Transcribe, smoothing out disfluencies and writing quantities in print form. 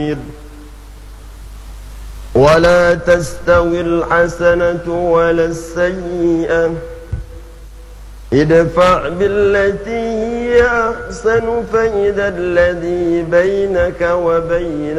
ولا تستوي الحسنة ولا السيئة، ادفع بالتي هي أحسن فإذا الذي بينك وبينه